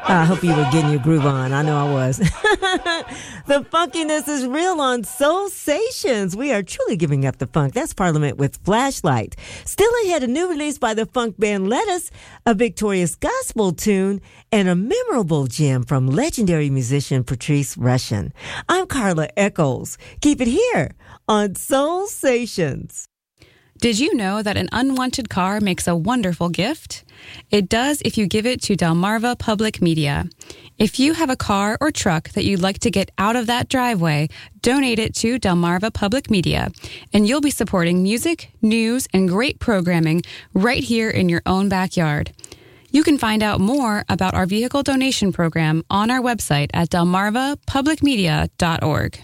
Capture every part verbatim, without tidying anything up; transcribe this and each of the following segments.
I hope you were getting your groove on. I know I was. The funkiness is real on Soulsations. We are truly giving up the funk. That's Parliament with Flashlight. Still ahead, a new release by the funk band Lettuce, a victorious gospel tune, and a memorable gem from legendary musician Patrice Rushen. I'm Carla Echols. Keep it here on Soulsations. Did you know that an unwanted car makes a wonderful gift? It does if you give it to Delmarva Public Media. If you have a car or truck that you'd like to get out of that driveway, donate it to Delmarva Public Media, and you'll be supporting music, news, and great programming right here in your own backyard. You can find out more about our vehicle donation program on our website at delmarva public media dot org.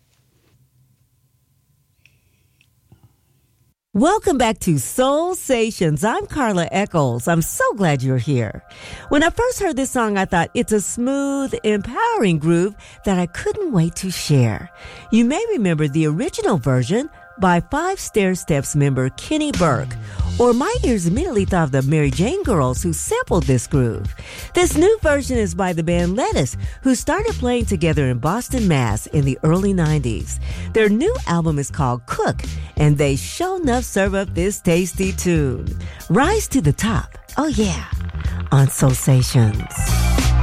Welcome back to Soulsations. I'm Carla Echols. I'm so glad you're here. When I first heard this song, I thought it's a smooth, empowering groove that I couldn't wait to share. You may remember the original version by Five Stair Steps member Kenny Burke, or my ears immediately thought of the Mary Jane Girls who sampled this groove. This new version is by the band Lettuce, who started playing together in Boston, Mass in the early nineties. Their new album is called Cook, and they sure enough serve up this tasty tune. Rise to the top, oh yeah, on Soulsations.